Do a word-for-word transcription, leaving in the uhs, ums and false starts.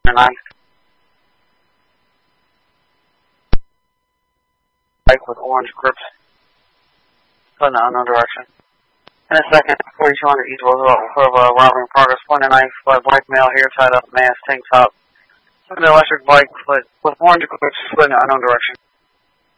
And I'm bike with orange grips, putting in the unknown direction. In a second, forty-two hundred East Roosevelt will have a robbery in progress, pointing a knife by a black male, hair tied up, mask, tank top. Looking at the electric bike with, with orange grips, putting in the unknown direction.